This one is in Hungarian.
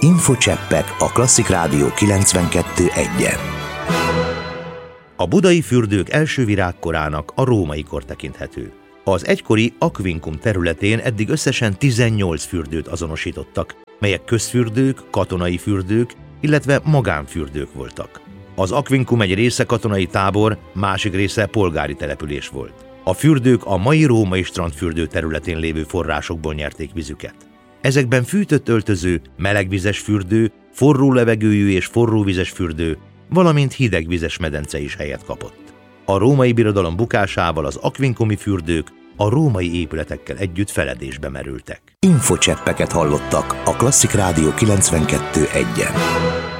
Infocseppek a Klasszik Rádió 92.1-en. A budai fürdők első virágkorának a római kor tekinthető. Az egykori Aquincum területén eddig összesen 18 fürdőt azonosítottak, melyek közfürdők, katonai fürdők, illetve magánfürdők voltak. Az Aquincum egy része katonai tábor, másik része polgári település volt. A fürdők a mai római strandfürdő területén lévő forrásokból nyerték vizüket. Ezekben fűtött öltöző, melegvizes fürdő, forró levegőjű és forróvizes fürdő, valamint hidegvizes medence is helyet kapott. A római birodalom bukásával az aquincumi fürdők a római épületekkel együtt feledésbe merültek. Infocseppeket hallottak a Klasszik Rádió 92.1-en.